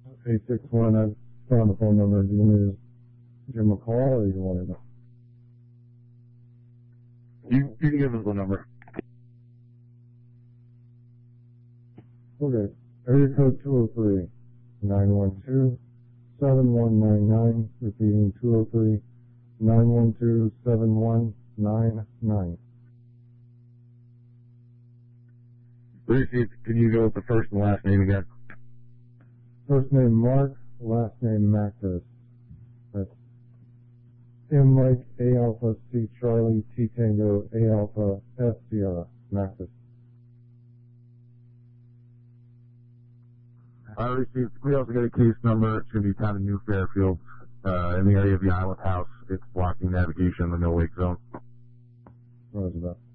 861, I found the phone number. Do you want me to give him a call, or you want to? You can give us the number. Okay. Area code 203-912-7199. Repeating 203-912-7199. Bruce, can you go with the first and last name again? First name Mark, last name Mactus. That's M like A Alpha C Charlie T Tango A Alpha S Sierra Mactus. I received. We also got a case number. It's going to be kind of New Fairfield, in the area of the Island House. It's blocking navigation in the no wake zone. What was that?